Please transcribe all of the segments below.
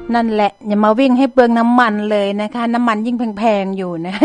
นั่นแหละอย่ามาวิ่งให้เปลืองน้ำมันเลยนะคะน้ำมันยิ่งแพงๆอยู่นะ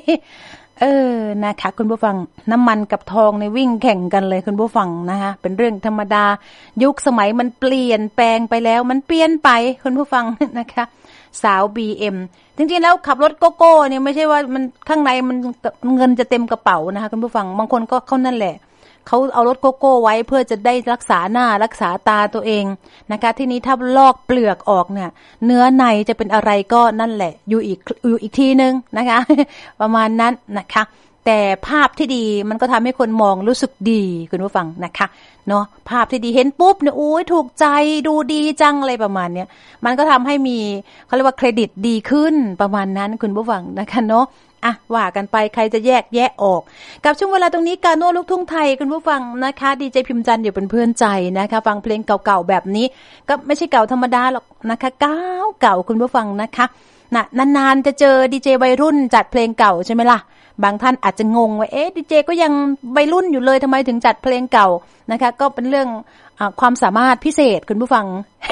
นะคะคุณผู้ฟังน้ำมันกับทองในวิ่งแข่งกันเลยคุณผู้ฟังนะคะเป็นเรื่องธรรมดายุคสมัยมันเปลี่ยนแปลงไปแล้วมันเปลี่ยนไปคุณผู้ฟังนะคะสาว BM จริงๆแล้วขับรถโกโก้เนี่ยไม่ใช่ว่ามันข้างในมันเงินจะเต็มกระเป๋านะคะคุณผู้ฟังบางคนก็เขานั่นแหละเขาเอารถโกโก้ไว้เพื่อจะได้รักษาหน้ารักษาตาตัวเองนะคะที่นี้ถ้าลอกเปลือกออกเนี่ยเนื้อในจะเป็นอะไรก็นั่นแหละอยู่อีกทีนึงนะคะ ประมาณนั้นนะคะแต่ภาพที่ดีมันก็ทำให้คนมองรู้สึกดีคุณผู้ฟังนะคะเนาะภาพที่ดีเห็นปุ๊บเนี่ยโอ้ยถูกใจดูดีจังอะไรประมาณเนี้ยมันก็ทำให้มีเขาเรียกว่าเครดิตดีขึ้นประมาณนั้นคุณผู้ฟังนะคะเนาะว่ากันไปใครจะแยกแยะออกกับช่วงเวลาตรงนี้กาโน่ลูกทุ่งไทยคุณผู้ฟังนะคะดีเจพิมพ์จันทร์อยู่เป็นเพื่อนใจนะคะฟังเพลงเก่าๆแบบนี้ก็ไม่ใช่เก่าธรรมดาหรอกนะคะเก่าคุณผู้ฟังนะคะนานๆจะเจอดีเจวัยรุ่นจัดเพลงเก่าใช่ไหมล่ะบางท่านอาจจะงงว่าดีเจก็ยังวัยรุ่นอยู่เลยทำไมถึงจัดเพลงเก่านะคะก็เป็นเรื่องความสามารถพิเศษคุณผู้ฟัง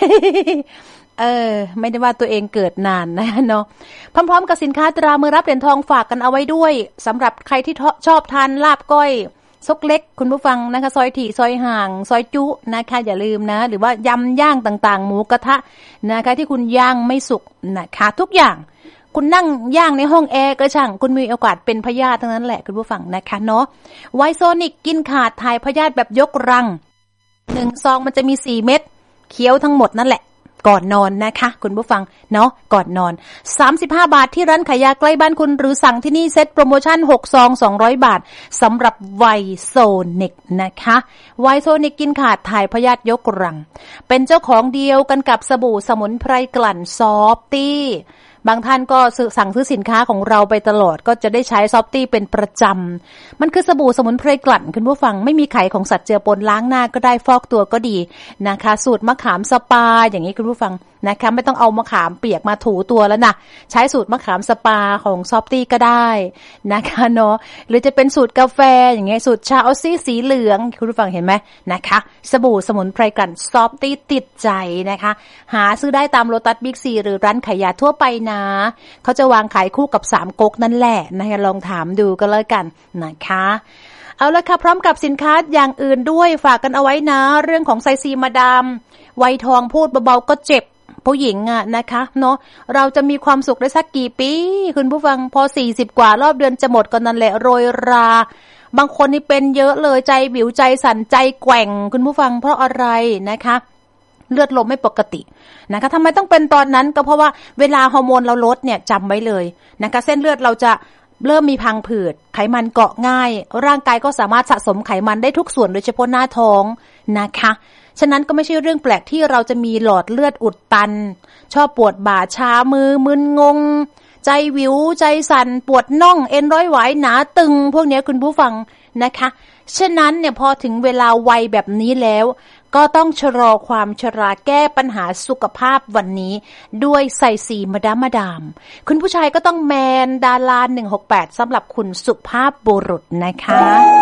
ไม่ได้ว่าตัวเองเกิดนานนะเนาะพร้อมๆกับสินค้าตรามือรับเหรียญทองฝากกันเอาไว้ด้วยสำหรับใครที่ชอบทานลาบก้อยซกเล็กคุณผู้ฟังนะคะซอยถี่ซอยห่างซอยจุนะคะอย่าลืมนะหรือว่ายำย่างต่างๆหมูกระทะนะคะที่คุณย่างไม่สุกนะคะทุกอย่างคุณนั่งย่างในห้องแอร์ก็ช่างคุณมีโอกาสเป็นพยาธิทั้งนั้นแหละคุณผู้ฟังนะคะเนาะไวโซนิกกินขาดถ่ายพยาธิแบบยกรัง1ซองมันจะมี4เม็ดเคี้ยวทั้งหมดนั่นแหละก่อนนอนนะคะคุณผู้ฟังเนาะก่อนนอน35 บาทที่ร้านขายยาใกล้บ้านคุณหรือสั่งที่นี่เซ็ตโปรโมชั่น6ซอง200 บาทสำหรับไวโซนิกนะคะไวโซนิกกินขาดถ่ายพยาธิยกรังเป็นเจ้าของเดียวกันกับสบู่สมุนไพรกลั่นซอฟตี้บางท่านก็สั่งซื้อสินค้าของเราไปตลอดก็จะได้ใช้ซอฟตี้เป็นประจำมันคือสบู่สมุนไพรกลั่นคุณผู้ฟังไม่มีไขของสัตว์เจือปนล้างหน้าก็ได้ฟอกตัวก็ดีนะคะสูตรมะขามสปาอย่างนี้คุณผู้ฟังนะคะไม่ต้องเอามะขามเปียกมาถูตัวแล้วนะใช้สูตรมะขามสปาของซอฟตี้ก็ได้นะคะเนาะหรือจะเป็นสูตรกาแฟอย่างเงี้ยสูตรชาออซซี่สีเหลืองคุณผู้ฟังเห็นไหมนะคะสบู่สมุนไพรกลั่นซอฟตี้ติดใจนะคะหาซื้อได้ตามโลตัสบิ๊กซีหรือร้านขายยาทั่วไปนะเขาจะวางขายคู่กับ3ก๊กนั่นแหละนะคะลองถามดูก็แล้วกันนะคะเอาละค่ะพร้อมกับสินค้าอย่างอื่นด้วยฝากกันเอาไว้นะเรื่องของไซซีมาดามวัยทองพูดเบาๆก็เจ็บผู้หญิงนะคะเนาะเราจะมีความสุขได้สักกี่ปีคุณผู้ฟังพอ40กว่ารอบเดือนจะหมดก็นั่นแหละโรยราบางคนนี่เป็นเยอะเลยใจบิวใจสั่นใจแกว่งคุณผู้ฟังเพราะอะไรนะคะเลือดลมไม่ปกตินะคะทำไมต้องเป็นตอนนั้นก็เพราะว่าเวลาฮอร์โมนเราลดเนี่ยจำไว้เลยนะคะเส้นเลือดเราจะเริ่มมีพังผืดไขมันเกาะง่ายร่างกายก็สามารถสะสมไขมันได้ทุกส่วนโดยเฉพาะหน้าท้องนะคะฉะนั้นก็ไม่ใช่เรื่องแปลกที่เราจะมีหลอดเลือดอุดตันชอบปวดบ่าชามือมึนงงใจวิวใจสั่นปวดน่องเอ็นร้อยหวายหนาตึงพวกนี้คุณผู้ฟังนะคะฉะนั้นเนี่ยพอถึงเวลาวัยแบบนี้แล้วก็ต้องชะลอความชราแก้ปัญหาสุขภาพวันนี้ด้วยไซซีมาดามคุณผู้ชายก็ต้องแมนดารา168สำหรับคุณสุภาพบุรุษนะคะ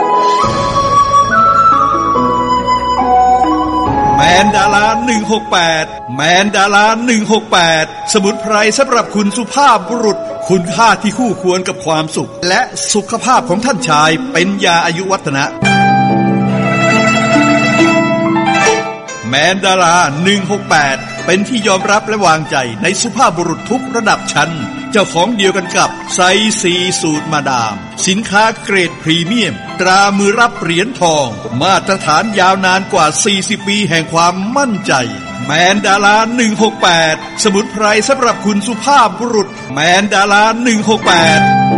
แมนดารา168แมนดารา168สมุนไพรสำหรับคุณสุภาพบุรุษคุณค่าที่คู่ควรกับความสุขและสุขภาพของท่านชายเป็นยาอายุวัฒนะแมนดารา168เป็นที่ยอมรับและวางใจในสุภาพบุรุษทุกระดับชั้นเจ้าของเดียวกันกับไซซีสูตรมาดามสินค้าเกรดพรีเมียมตรามือรับเหรียญทองมาตรฐานยาวนานกว่า40ปีแห่งความมั่นใจแมนดารา168สมุนไพรสำหรับคุณสุภาพบุรุษแมนดารา168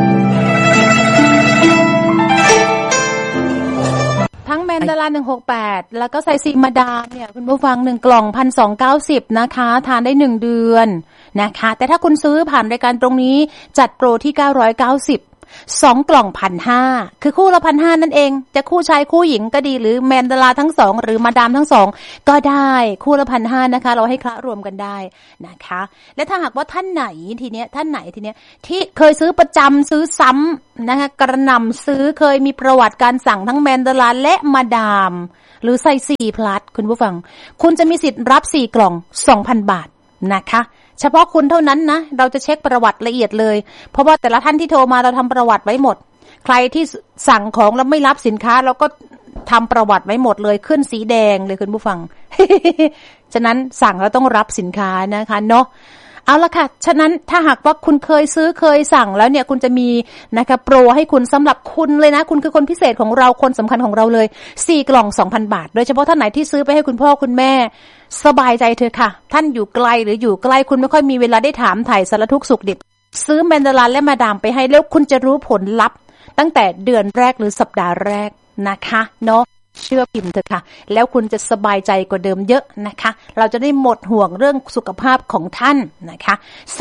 ทั้งแมนดารา168แล้วก็ไซซีมาดามเนี่ยคุณผู้ฟัง1กล่อง 1,290 นะคะทานได้1เดือนนะคะแต่ถ้าคุณซื้อผ่านรายการตรงนี้จัดโปรที่990 2กล่อง 1,500 คือคู่ละ 1,500 นั่นเองจะคู่ชายคู่หญิงก็ดีหรือแมนดาราทั้ง2หรือมาดามทั้ง2ก็ได้คู่ละ 1,500 นะคะเราให้คละรวมกันได้นะคะและถ้าหากว่าท่านไหนทีเนี้ยที่เคยซื้อประจำซื้อซ้ำนะคะกระหน่ำซื้อเคยมีประวัติการสั่งทั้งแมนดาราและมาดามหรือไซซีพลัสคุณผู้ฟังคุณจะมีสิทธิ์รับ4กล่อง 2,000 บาทนะคะเฉพาะคุณเท่านั้นนะเราจะเช็คประวัติละเอียดเลยเพราะว่าแต่ละท่านที่โทรมาเราทำประวัติไว้หมดใครที่สั่งของแล้วไม่รับสินค้าเราก็ทำประวัติไว้หมดเลยขึ้นสีแดงเลยคุณผู้ฟัง ฉะนั้นสั่งแล้วต้องรับสินค้านะคะเนาะเอาละค่ะฉะนั้นถ้าหากว่าคุณเคยซื้อเคยสั่งแล้วเนี่ยคุณจะมีนะคะโปรให้คุณสำหรับคุณเลยนะคุณคือคนพิเศษของเราคนสำคัญของเราเลย4กล่อง 2,000 บาทโดยเฉพาะท่านไหนที่ซื้อไปให้คุณพ่อคุณแม่สบายใจเถอะค่ะท่านอยู่ไกลหรืออยู่ใกล้คุณไม่ค่อยมีเวลาได้ถามถ่ายสารทุกข์สุขดิบซื้อแมนดาราและมาดามไปให้แล้วคุณจะรู้ผลลัพธ์ตั้งแต่เดือนแรกหรือสัปดาห์แรกนะคะเนาะเชื่อพิมพ์เถอะค่ะแล้วคุณจะสบายใจกว่าเดิมเยอะนะคะเราจะได้หมดห่วงเรื่องสุขภาพของท่านนะคะ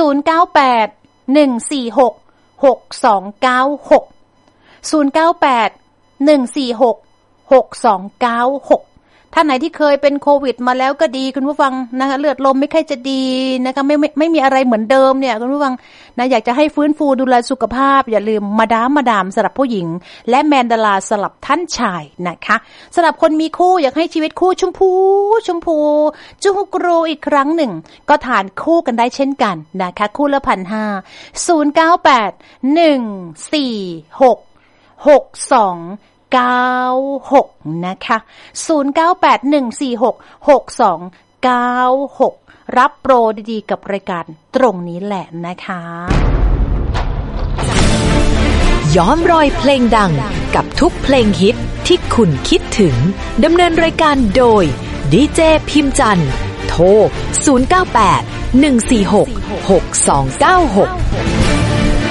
098-146-6296 ท่านไหนที่เคยเป็นโควิดมาแล้วก็ดีคุณผู้ฟังนะคะเลือดลมไม่ค่อยจะดีนะคะไม่มีอะไรเหมือนเดิมเนี่ยคุณผู้ฟังนะอยากจะให้ฟื้นฟูดูแลสุขภาพอย่าลืมมาดามสำหรับผู้หญิงและแมนดาราสำหรับท่านชายนะคะสำหรับคนมีคู่อยากให้ชีวิตคู่ชมพูจุกรูอีกครั้งหนึ่งก็ทานคู่กันได้เช่นกันนะคะคู่ละ 1,500 098-146-6296 นะคะ098-146-6296รับโปรดีๆกับรายการตรงนี้แหละนะคะย้อมรอยเพลงดังกับทุกเพลงฮิตที่คุณคิดถึงดำเนินรายการโดยดีเจพิมพ์จันทร์โทร098-146-6296